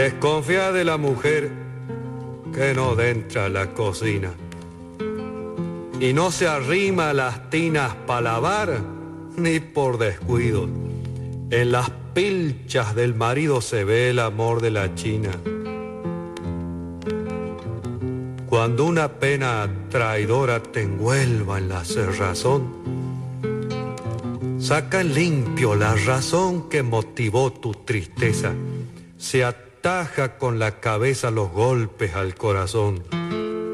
Desconfía de la mujer que no entra a la cocina y no se arrima a las tinas para lavar ni por descuido. En las pilchas del marido se ve el amor de la china. Cuando una pena traidora te envuelva en la cerrazón, saca en limpio la razón que motivó tu tristeza. Se ataja con la cabeza los golpes al corazón.